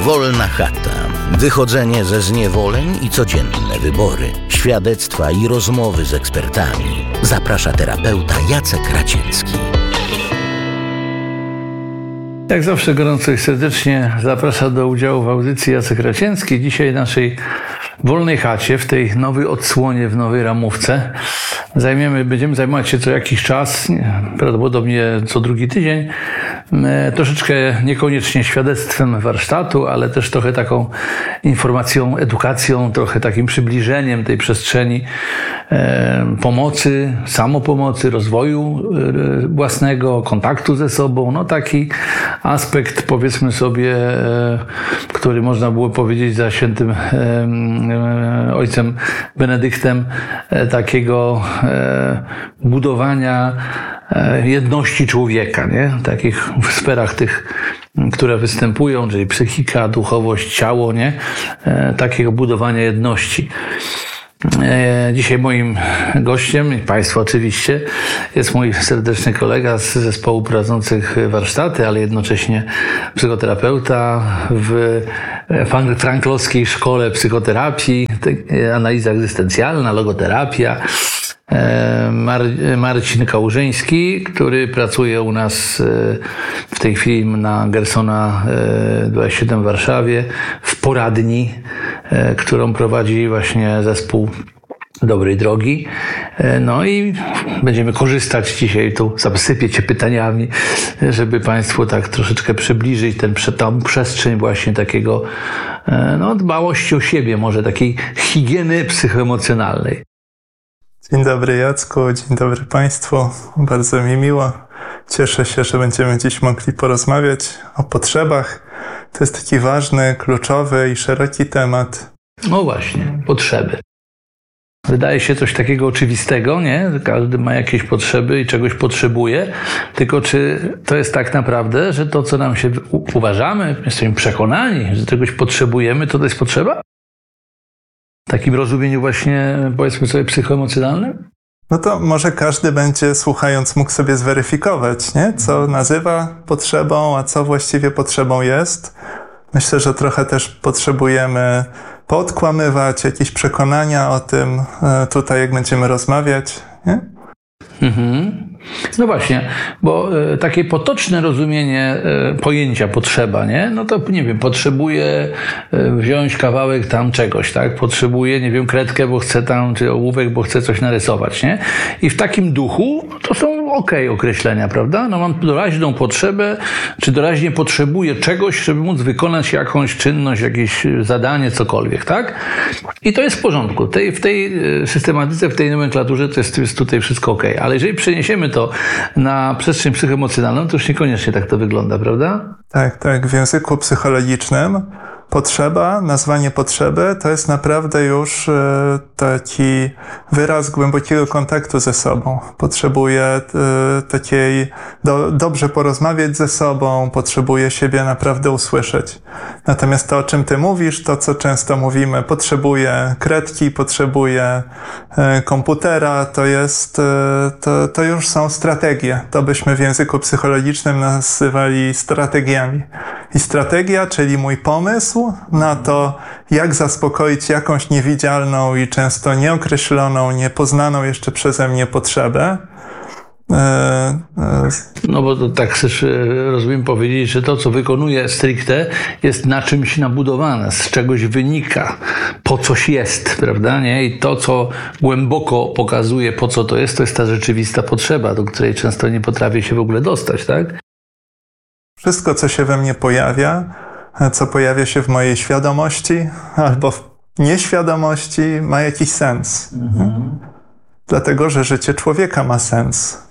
Wolna chata. Wychodzenie ze zniewoleń i codzienne wybory. Świadectwa i rozmowy z ekspertami. Zaprasza terapeuta Jacek Racielski. Jak zawsze gorąco i serdecznie zaprasza do udziału w audycji Jacek Racielski. Dzisiaj w naszej wolnej chacie, w tej nowej odsłonie, w nowej ramówce będziemy zajmować się co jakiś czas, prawdopodobnie co drugi tydzień, troszeczkę niekoniecznie świadectwem warsztatu, ale też trochę taką informacją, edukacją, trochę takim przybliżeniem tej przestrzeni pomocy, samopomocy, rozwoju własnego, kontaktu ze sobą. No taki aspekt, powiedzmy sobie, który można było powiedzieć za świętym ojcem Benedyktem, takiego budowania jedności człowieka, nie? Takich w sferach tych, które występują, czyli psychika, duchowość, ciało, nie? Takiego budowania jedności. Dzisiaj moim gościem, i Państwo oczywiście, jest mój serdeczny kolega z zespołu prowadzących warsztaty, ale jednocześnie psychoterapeuta w franklowskiej szkole psychoterapii, analiza egzystencjalna, logoterapia, Marcin Kałużyński, który pracuje u nas w tej chwili na Gersona 27 w Warszawie w poradni, którą prowadzi właśnie zespół Dobrej Drogi. No i będziemy korzystać dzisiaj, tu zasypię Cię pytaniami, żeby Państwu tak troszeczkę przybliżyć tą przestrzeń właśnie takiego dbałości o siebie, może takiej higieny psychoemocjonalnej. Dzień dobry Jacku, dzień dobry Państwu. Bardzo mi miło. Cieszę się, że będziemy dziś mogli porozmawiać o potrzebach. To jest taki ważny, kluczowy i szeroki temat. No właśnie, potrzeby. Wydaje się coś takiego oczywistego, nie? Każdy ma jakieś potrzeby i czegoś potrzebuje. Tylko czy to jest tak naprawdę, że to, co nam się uważamy, jesteśmy przekonani, że czegoś potrzebujemy, to jest potrzeba? W takim rozumieniu właśnie, powiedzmy sobie, psychoemocjonalnym? No to może każdy będzie, słuchając, mógł sobie zweryfikować, nie? Co nazywa potrzebą, a co właściwie potrzebą jest. Myślę, że trochę też potrzebujemy podkłamywać jakieś przekonania o tym tutaj, jak będziemy rozmawiać, nie? No właśnie, bo takie potoczne rozumienie pojęcia potrzeba, nie? No to nie wiem, potrzebuję wziąć kawałek tam czegoś, tak? Potrzebuję, nie wiem, kredkę, bo chcę tam, czy ołówek, bo chcę coś narysować, nie? I w takim duchu to są określenia, prawda? No mam doraźną potrzebę, czy doraźnie potrzebuję czegoś, żeby móc wykonać jakąś czynność, jakieś zadanie, cokolwiek, tak? I to jest w porządku. W tej systematyce, w tej nomenklaturze to jest tutaj wszystko ale jeżeli przeniesiemy to na przestrzeń psychoemocjonalną, to już niekoniecznie tak to wygląda, prawda? Tak. W języku psychologicznym potrzeba, nazwanie potrzeby to jest naprawdę już taki wyraz głębokiego kontaktu ze sobą. Potrzebuję dobrze porozmawiać ze sobą, potrzebuję siebie naprawdę usłyszeć. Natomiast to, o czym ty mówisz, to co często mówimy, potrzebuję kredki, potrzebuję komputera, to już są strategie. To byśmy w języku psychologicznym nazywali strategiami. I strategia, czyli mój pomysł na to, jak zaspokoić jakąś niewidzialną i często nieokreśloną, niepoznaną jeszcze przeze mnie potrzebę. No bo to tak chcesz, rozumiem, powiedzieć, że to, co wykonuję stricte, jest na czymś nabudowane, z czegoś wynika, po coś jest, prawda, nie? I to, co głęboko pokazuje, po co to jest ta rzeczywista potrzeba, do której często nie potrafię się w ogóle dostać, tak? Wszystko, co się we mnie pojawia, co pojawia się w mojej świadomości albo w nieświadomości, ma jakiś sens. Dlatego, że życie człowieka ma sens.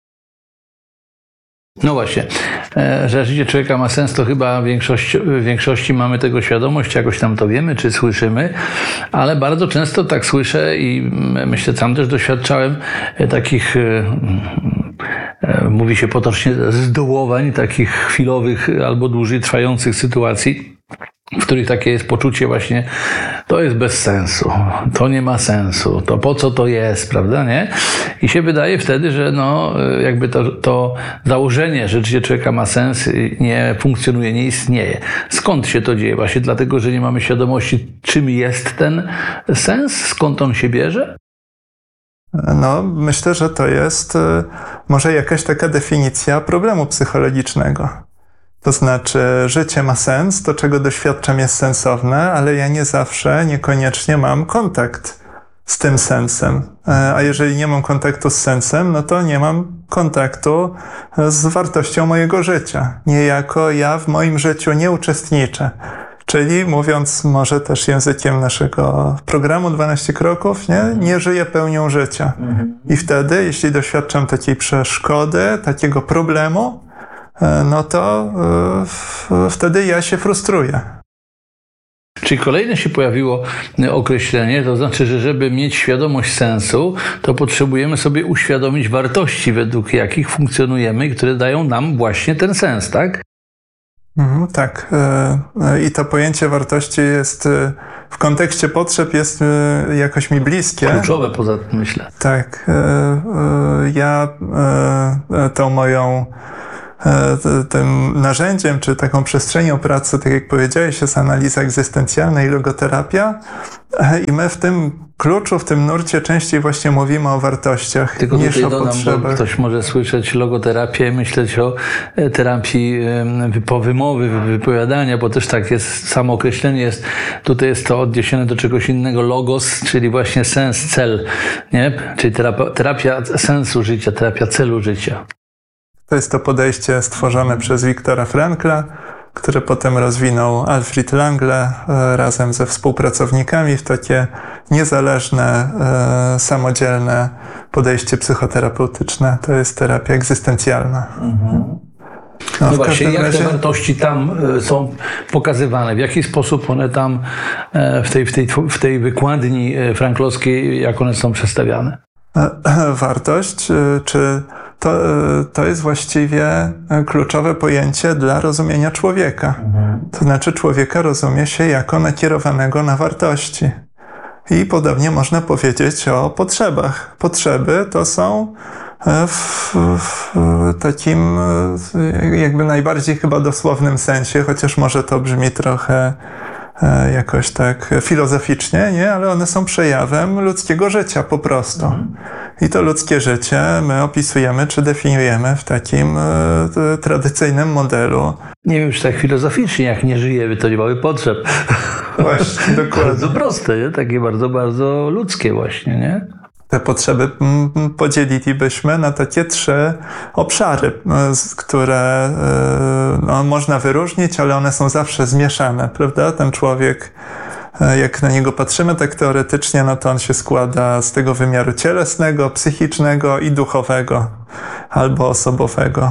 No właśnie, że życie człowieka ma sens, to chyba w większości mamy tego świadomość, jakoś tam to wiemy, czy słyszymy, ale bardzo często tak słyszę i myślę, sam też doświadczałem takich, mówi się potocznie, zdołowań, takich chwilowych albo dłużej trwających sytuacji, w których takie jest poczucie właśnie, to jest bez sensu, to nie ma sensu, to po co to jest, prawda, nie? I się wydaje wtedy, że jakby to założenie, że życie człowieka ma sens, nie funkcjonuje, nie istnieje. Skąd się to dzieje? Właśnie dlatego, że nie mamy świadomości, czym jest ten sens, skąd on się bierze? Myślę, że to jest może jakaś taka definicja problemu psychologicznego. To znaczy, życie ma sens, to czego doświadczam jest sensowne, ale ja nie zawsze, niekoniecznie mam kontakt z tym sensem. A jeżeli nie mam kontaktu z sensem, no to nie mam kontaktu z wartością mojego życia. Niejako ja w moim życiu nie uczestniczę. Czyli mówiąc może też językiem naszego programu 12 kroków, nie żyję pełnią życia. I wtedy, jeśli doświadczam takiej przeszkody, takiego problemu, no to wtedy ja się frustruję. Czyli kolejne się pojawiło określenie, to znaczy, że żeby mieć świadomość sensu, to potrzebujemy sobie uświadomić wartości, według jakich funkcjonujemy i które dają nam właśnie ten sens, tak? Tak. I to pojęcie wartości jest w kontekście potrzeb jest jakoś mi bliskie. Kluczowe poza tym, myślę. Tak. Ja tą moją tym narzędziem, czy taką przestrzenią pracy, tak jak powiedziałeś, jest analiza egzystencjalna i logoterapia. I my w tym kluczu, w tym nurcie częściej właśnie mówimy o wartościach tylko niż o dodam, potrzebach. bo ktoś może słyszeć logoterapię i myśleć o terapii wymowy, wypowiadania, bo też tak jest, samo określenie jest, tutaj jest to odniesione do czegoś innego, logos, czyli właśnie sens, cel, nie? Czyli terapia sensu życia, terapia celu życia. To jest to podejście stworzone przez Wiktora Frankla, które potem rozwinął Alfred Langle razem ze współpracownikami w takie niezależne, samodzielne podejście psychoterapeutyczne. To jest terapia egzystencjalna. No właśnie, jak te wartości tam są pokazywane? W jaki sposób one tam w tej wykładni franklowskiej, jak one są przedstawiane? Wartość, czy to jest właściwie kluczowe pojęcie dla rozumienia człowieka. To znaczy człowieka rozumie się jako nakierowanego na wartości. I podobnie można powiedzieć o potrzebach. Potrzeby to są w takim jakby najbardziej chyba dosłownym sensie, chociaż może to brzmi trochę jakoś tak filozoficznie, nie? Ale one są przejawem ludzkiego życia po prostu. I to ludzkie życie my opisujemy czy definiujemy w takim tradycyjnym modelu. Nie wiem, czy tak filozoficznie, jak nie żyjemy, to nie mamy potrzeb. Właśnie, dokładnie. Bardzo proste, nie? Takie bardzo, bardzo ludzkie właśnie, nie? Te potrzeby podzielilibyśmy na takie 3 obszary, które można wyróżnić, ale one są zawsze zmieszane, prawda? Ten człowiek, jak na niego patrzymy tak teoretycznie, no to on się składa z tego wymiaru cielesnego, psychicznego i duchowego, albo osobowego.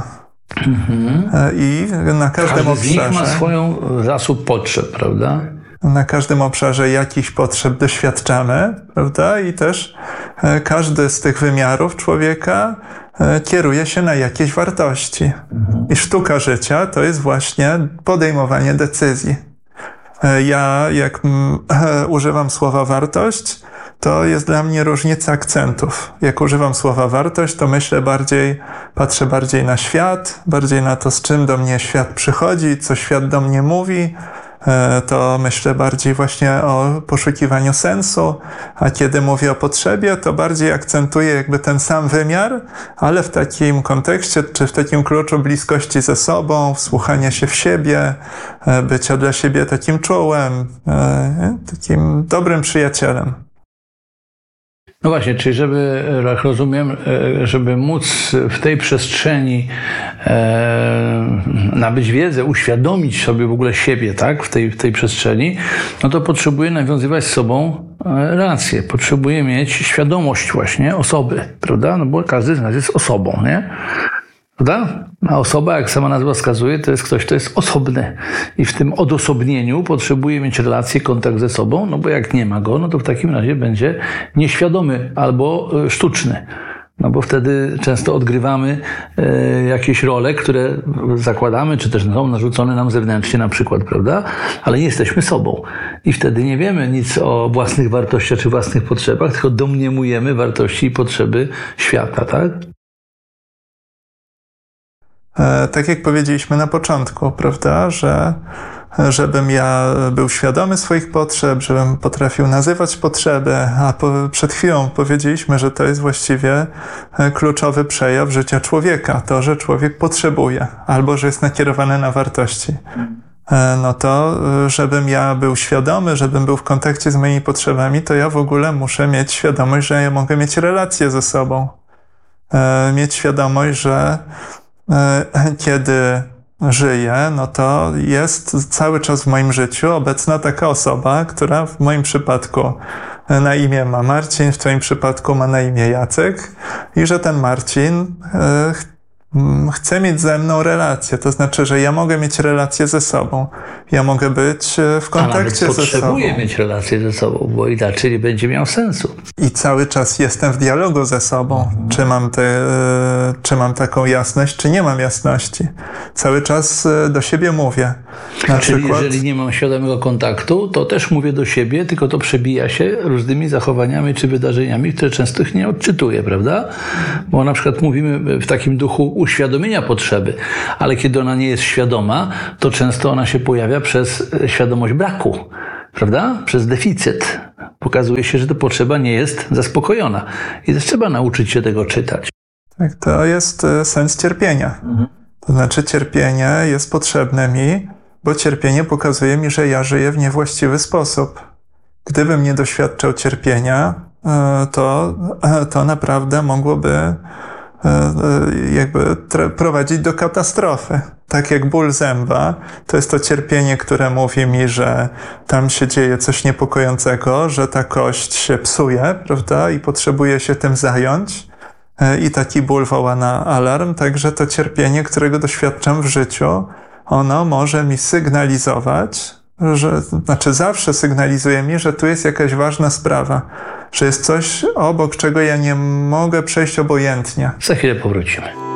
I na każdym obszarze... Każdy z nich ma swoją zasób potrzeb, prawda? Na każdym obszarze jakichś potrzeb doświadczamy, prawda? I też każdy z tych wymiarów człowieka kieruje się na jakieś wartości. I sztuka życia to jest właśnie podejmowanie decyzji. Ja, jak używam słowa wartość, to jest dla mnie różnica akcentów. Jak używam słowa wartość, to patrzę bardziej na świat, bardziej na to, z czym do mnie świat przychodzi, co świat do mnie mówi. To myślę bardziej właśnie o poszukiwaniu sensu, a kiedy mówię o potrzebie, to bardziej akcentuję jakby ten sam wymiar, ale w takim kontekście, czy w takim kluczu bliskości ze sobą, wsłuchania się w siebie, bycia dla siebie takim czułym, takim dobrym przyjacielem. No właśnie, czyli żeby, jak rozumiem, żeby móc w tej przestrzeni nabyć wiedzę, uświadomić sobie w ogóle siebie, tak, w tej przestrzeni, no to potrzebuję nawiązywać z sobą relacje, potrzebuję mieć świadomość właśnie osoby, prawda, no bo każdy z nas jest osobą, nie? Prawda? A osoba, jak sama nazwa wskazuje, to jest ktoś, kto jest osobny. I w tym odosobnieniu potrzebuje mieć relację, kontakt ze sobą, no bo jak nie ma go, no to w takim razie będzie nieświadomy albo sztuczny. No bo wtedy często odgrywamy jakieś role, które zakładamy, czy też są narzucone nam zewnętrznie na przykład, prawda? Ale nie jesteśmy sobą. I wtedy nie wiemy nic o własnych wartościach czy własnych potrzebach, tylko domniemujemy wartości i potrzeby świata, tak? Tak jak powiedzieliśmy na początku, prawda, że żebym ja był świadomy swoich potrzeb, żebym potrafił nazywać potrzeby, a przed chwilą powiedzieliśmy, że to jest właściwie kluczowy przejaw życia człowieka, to, że człowiek potrzebuje, albo że jest nakierowany na wartości. No to, żebym ja był świadomy, żebym był w kontakcie z moimi potrzebami, to ja w ogóle muszę mieć świadomość, że ja mogę mieć relacje ze sobą. Mieć świadomość, że kiedy żyję, no to jest cały czas w moim życiu obecna taka osoba, która w moim przypadku na imię ma Marcin, w twoim przypadku ma na imię Jacek i że ten Marcin chce mieć ze mną relację, to znaczy, że ja mogę mieć relację ze sobą. Ja mogę być w kontakcie ze sobą. Potrzebuję mieć relację ze sobą, bo inaczej nie będzie miał sensu. I cały czas jestem w dialogu ze sobą. Czy mam taką jasność, czy nie mam jasności. Cały czas do siebie mówię. Czyli jeżeli nie mam świadomego kontaktu, to też mówię do siebie, tylko to przebija się różnymi zachowaniami czy wydarzeniami, które często ich nie odczytuję, prawda? Bo na przykład mówimy w takim duchu uświadomienia potrzeby, ale kiedy ona nie jest świadoma, to często ona się pojawia przez świadomość braku, prawda? Przez deficyt. Pokazuje się, że ta potrzeba nie jest zaspokojona. I też trzeba nauczyć się tego czytać. Tak, to jest sens cierpienia. To znaczy cierpienie jest potrzebne mi, bo cierpienie pokazuje mi, że ja żyję w niewłaściwy sposób. Gdybym nie doświadczał cierpienia, to naprawdę mogłoby jakby prowadzić do katastrofy. Tak jak ból zęba, to jest to cierpienie, które mówi mi, że tam się dzieje coś niepokojącego, że ta kość się psuje, prawda, i potrzebuje się tym zająć. I taki ból woła na alarm, także to cierpienie, którego doświadczam w życiu, ono może mi sygnalizować, znaczy zawsze sygnalizuje mi, że tu jest jakaś ważna sprawa, że jest coś obok czego ja nie mogę przejść obojętnie. Za chwilę powrócimy.